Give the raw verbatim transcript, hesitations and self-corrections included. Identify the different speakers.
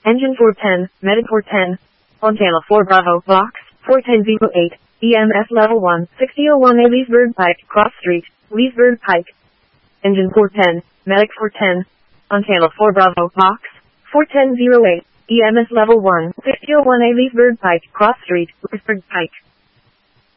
Speaker 1: Engine four ten, Medic four ten. On channel four Bravo, Box, four ten oh eight, E M S level one, sixty oh one A Leesburg Pike, Cross Street, Leesburg Pike. Engine four ten, Medic four ten. On channel four Bravo, Box, four ten oh eight, E M S level one, sixty oh one A Leesburg Pike, Cross Street, Leesburg Pike.